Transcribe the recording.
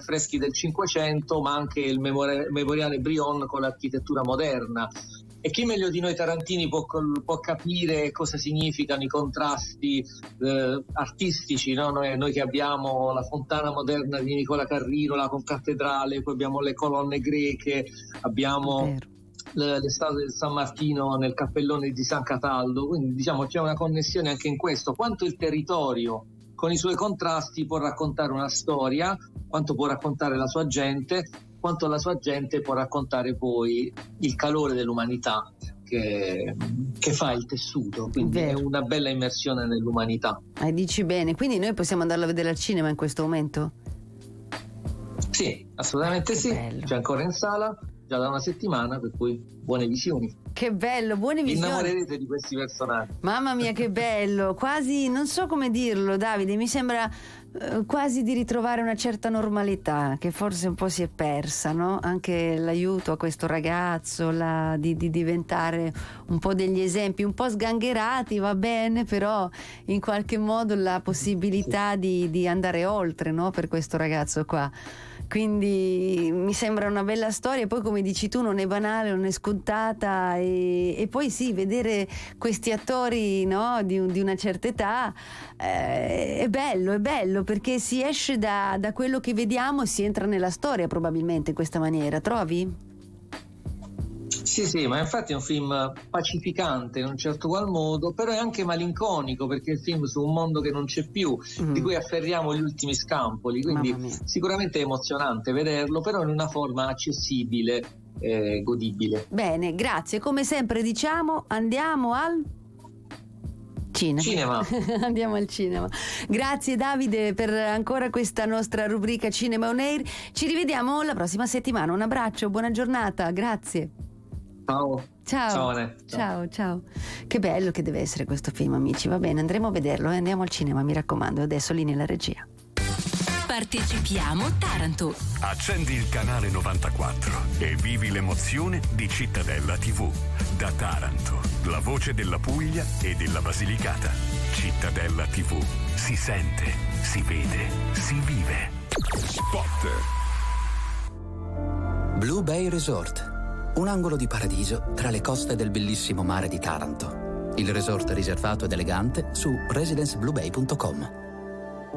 affreschi del Cinquecento, ma anche il memoriale Brion con l'architettura moderna. E chi meglio di noi tarantini può capire cosa significano i contrasti artistici, no? Noi che abbiamo la fontana moderna di Nicola Carrino, la concattedrale, poi abbiamo le colonne greche, abbiamo le statue del San Martino nel cappellone di San Cataldo, quindi diciamo c'è una connessione anche in questo, quanto il territorio con i suoi contrasti può raccontare una storia, quanto può raccontare la sua gente, quanto la sua gente può raccontare poi il calore dell'umanità che fa il tessuto, quindi è una bella immersione nell'umanità. Dici bene, quindi noi possiamo andarlo a vedere al cinema in questo momento? Sì, assolutamente sì, bello. C'è ancora in sala già da una settimana, per cui buone visioni. Che bello, buone visioni. Innamorerete di questi personaggi. Mamma mia, che bello, quasi, non so come dirlo, Davide, mi sembra quasi di ritrovare una certa normalità che forse un po' si è persa, no? Anche l'aiuto a questo ragazzo di diventare un po' degli esempi un po' sgangherati, va bene, però in qualche modo la possibilità di andare oltre, no? Per questo ragazzo qua. Quindi mi sembra una bella storia, poi come dici tu non è banale, non è scontata, e poi sì, vedere questi attori, no, di una certa età è bello perché si esce da quello che vediamo e si entra nella storia probabilmente in questa maniera, trovi? Sì, ma infatti è un film pacificante in un certo qual modo, però è anche malinconico perché è il film su un mondo che non c'è più, di cui afferriamo gli ultimi scampoli, quindi sicuramente è emozionante vederlo, però in una forma accessibile, godibile. Bene, grazie. Come sempre diciamo, andiamo al cinema. Andiamo al cinema. Grazie Davide per ancora questa nostra rubrica Cinema On Air. Ci rivediamo la prossima settimana. Un abbraccio, buona giornata, grazie. Ciao. Che bello che deve essere questo film, amici. Va bene, andremo a vederlo e andiamo al cinema, mi raccomando. Adesso linea alla regia. Partecipiamo Taranto. Accendi il canale 94 e vivi l'emozione di Cittadella TV. Da Taranto, la voce della Puglia e della Basilicata. Cittadella TV. Si sente, si vede, si vive. Spot. Blue Bay Resort. Un angolo di paradiso tra le coste del bellissimo mare di Taranto. Il resort riservato ed elegante su residencebluebay.com.